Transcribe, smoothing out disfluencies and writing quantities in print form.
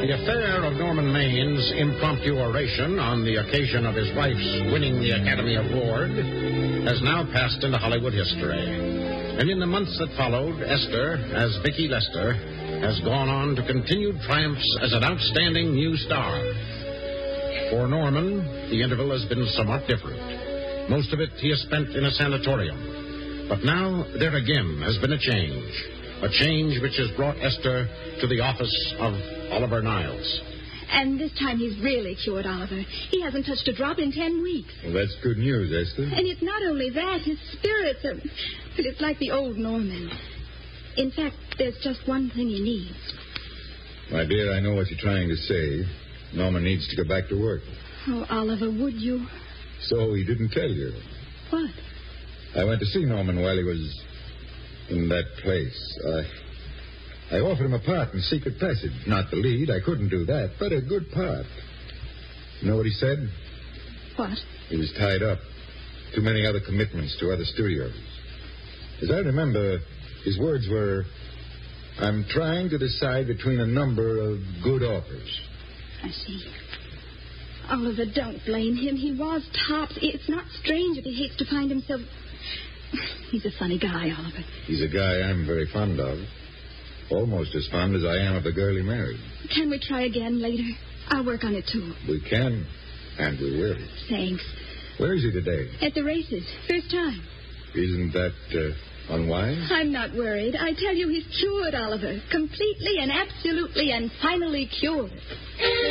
The affair of Norman Maine's impromptu oration on the occasion of his wife's winning the Academy Award has now passed into Hollywood history. And in the months that followed, Esther, as Vicki Lester, has gone on to continued triumphs as an outstanding new star. For Norman, the interval has been somewhat different. Most of it he has spent in a sanatorium. But now, there again has been a change which has brought Esther to the office of Oliver Niles. And this time he's really cured, Oliver. He hasn't touched a drop in 10 weeks. Well, that's good news, Esther. And it's not only that, his spirits are... But it's like the old Norman. In fact, there's just one thing he needs. My dear, I know what you're trying to say. Norman needs to go back to work. Oh, Oliver, would you? So he didn't tell you. What? I went to see Norman while he was in that place. I offered him a part in Secret Passage. Not the lead, I couldn't do that, but a good part. You know what he said? What? He was tied up. Too many other commitments to other studios. As I remember, his words were, I'm trying to decide between a number of good offers. I see. Oliver, don't blame him. He was tops. It's not strange if he hates to find himself... He's a funny guy, Oliver. He's a guy I'm very fond of. Almost as fond as I am of the girl he married. Can we try again later? I'll work on it, too. We can, and we will. Thanks. Where is he today? At the races. First time. Isn't that unwise? I'm not worried. I tell you, he's cured, Oliver. Completely and absolutely and finally cured.